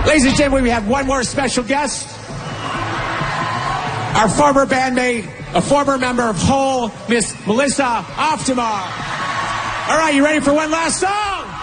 Ladies and gentlemen, we have one more special guest. Our former bandmate, a former member of Hole, Miss Melissa Oftimar. All right, you ready for one last song?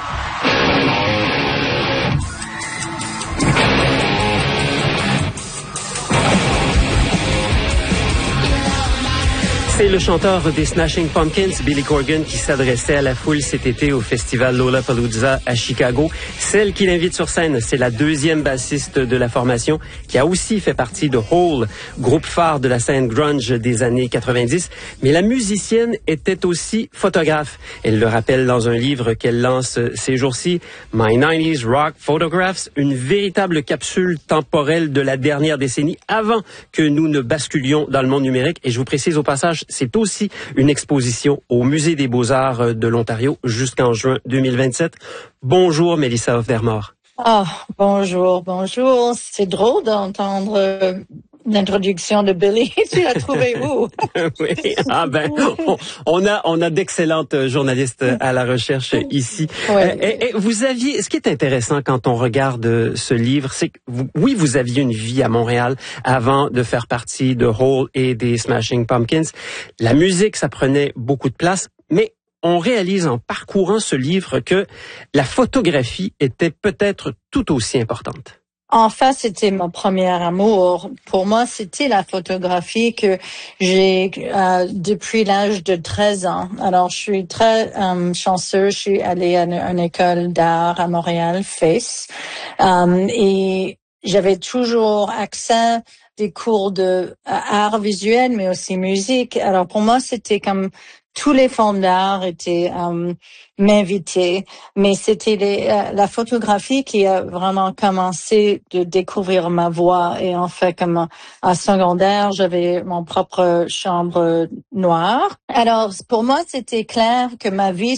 C'est le chanteur des Smashing Pumpkins, Billy Corgan, qui s'adressait à la foule cet été au festival Lollapalooza à Chicago. Celle qui l'invite sur scène, c'est la deuxième bassiste de la formation, qui a aussi fait partie de Hole, groupe phare de la scène grunge des années 90. Mais la musicienne était aussi photographe. Elle le rappelle dans un livre qu'elle lance ces jours-ci, My 90s Rock Photographs, une véritable capsule temporelle de la dernière décennie avant que nous ne basculions dans le monde numérique. Et je vous précise au passage, c'est aussi une exposition au Musée des Beaux-Arts de l'Ontario jusqu'en juin 2027. Bonjour, Melissa Oftimar. Ah, bonjour. C'est drôle d'entendre l'introduction de Billy. Tu l'as trouvé où? Oui, on a d'excellentes journalistes à la recherche ici. Ouais. Et vous aviez, ce qui est intéressant quand on regarde ce livre, c'est que vous aviez une vie à Montréal avant de faire partie de Hole et des Smashing Pumpkins. La musique, ça prenait beaucoup de place, mais on réalise en parcourant ce livre que la photographie était peut-être tout aussi importante. En fait, c'était mon premier amour. Pour moi, c'était la photographie que j'ai depuis l'âge de 13 ans. Alors, je suis très chanceuse. Je suis allée à une école d'art à Montréal, FACE, et j'avais toujours accès des cours de art visuel, mais aussi musique. Alors, pour moi, c'était comme tous les fonds d'art étaient m'inviter, mais c'était la photographie qui a vraiment commencé de découvrir ma voix. Et en fait, comme en secondaire, j'avais mon propre chambre noire. Alors, pour moi, c'était clair que ma vie